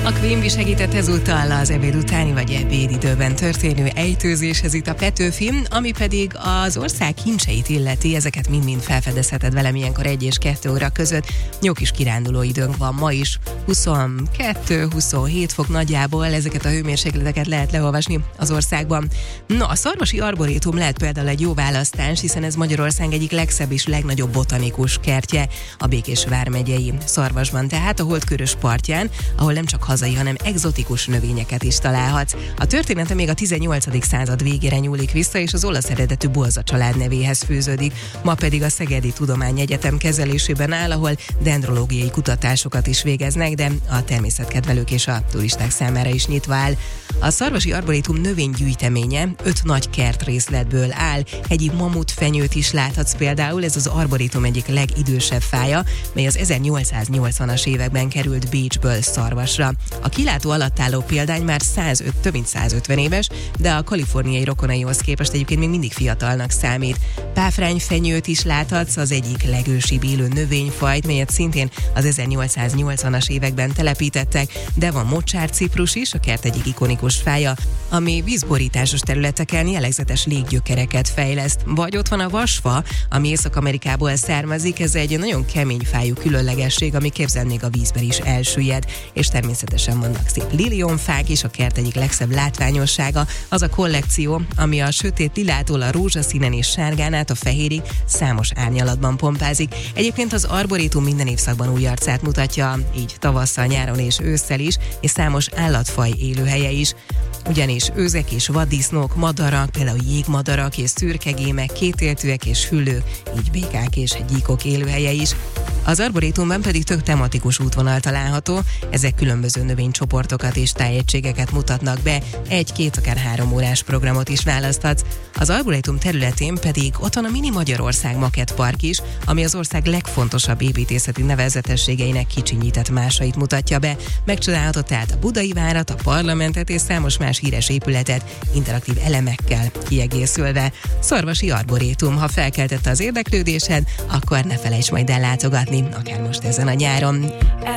A Quimby segített ezúttal az ebéd utáni vagy ebédidőben történő ejtőzéshez itt a Petőfi, ami pedig az ország kincseit illeti, ezeket mind-mind felfedezheted velem ilyenkor 1 és 2 óra között. Jó kis kiránduló időnk van ma is, 22-27 fok nagyjából, ezeket a hőmérsékleteket lehet leolvasni az országban. No, a Szarvasi Arborétum lehet például egy jó választás, hiszen ez Magyarország egyik legszebb és legnagyobb botanikus kertje a Békés vármegyei Szarvasban, tehát a Holdkörös partján, ahol nem csak hazai, hanem egzotikus növényeket is találhatsz. A története még a 18. század végére nyúlik vissza, és az olasz eredetű Bolza család nevéhez fűződik. Ma pedig a Szegedi Tudományegyetem kezelésében áll, ahol dendrológiai kutatásokat is végeznek, de a természetkedvelők és a turisták számára is nyitva áll. A Szarvasi Arborétum növénygyűjteménye 5 nagy kertrészletből áll, hegyi mamutfenyőt is láthatsz például, ez az arborétum egyik legidősebb fája, mely az 1880-as években került Bécsből Szarvasra. A kilátó alatt álló példány már több mint 150 éves, de a kaliforniai rokonaihoz képest egyébként még mindig fiatalnak számít. Páfrányfenyőt is láthatsz, az egyik legősibb élő növényfajt, melyet szintén az 1880-as években telepítettek, de van mocsárciprus is, a kert egyik ikonikus fája, ami vízborításos területeken jellegzetes léggyökereket fejleszt. Vagy ott van a vasfa, ami Észak-Amerikából származik, ez egy nagyon kemény fájú különlegesség, ami képzeld még a vízben is elsüllyed, és természetesen vannak szép lilionfák is, a kert egyik legszebb látványossága, az a kollekció, ami a sötét lilától a rózsaszínen és sárgán át a fehérig számos árnyalatban pompázik. Egyébként az arborétum minden évszakban új arcát mutatja, így tavasszal, nyáron és ősszel is, és számos állatfaj élőhelye is. Ugyanis őzek és vaddisznók, madarak, például jégmadarak és szürkegémek, kétéltűek és hüllők, így békák és gyíkok élőhelye is. Az arborétumban pedig tök tematikus útvonal található, ezek különböző növénycsoportokat és tájegységeket mutatnak be, 1-2, akár 3 órás programot is választhatsz. Az arborétum területén pedig ott van a Mini Magyarország Makettpark is, ami az ország legfontosabb építészeti nevezetességeinek kicsinyített másait mutatja be. Megcsodálhatod tehát a Budai Várat, a Parlamentet és számos más híres épületet interaktív elemekkel kiegészülve. Szarvasi Arborétum, ha felkeltette az érdeklődésed, akkor ne felejts majd ellátogatni, akár most ezen a nyáron.